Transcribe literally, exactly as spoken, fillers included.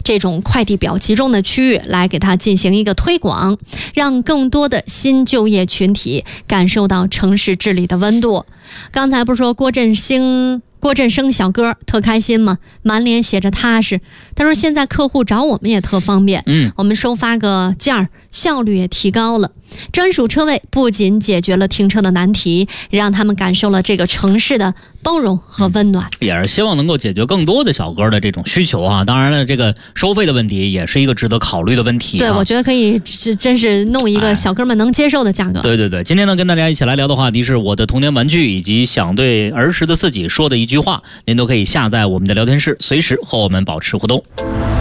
这种快递比较集中的区域来给它进行一个推广，让更多的新就业群体感受到城市治理的温度。刚才不是说郭振兴郭振生小哥特开心吗？满脸写着踏实。他说现在客户找我们也特方便， 嗯， 我们收发个件儿，效率也提高了。专属车位不仅解决了停车的难题，让他们感受了这个城市的包容和温暖， 也是希望能够解决更多的小哥的这种需求啊。当然了，这个收费的问题也是一个值得考虑的问题、啊。 对，我觉得可以是真是弄一个小哥们能接受的价格。 哎、对对对，今天呢跟大家一起来聊的话题是我的童年玩具以及想对儿时的自己说的一句话，您都可以下载我们的聊天室，随时和我们保持互动。